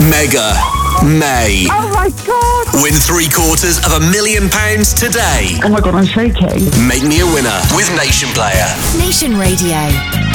Mega May. Oh my God! Win £750,000 today. Oh my God, I'm shaking. Make me a winner with Nation Player. Nation Radio.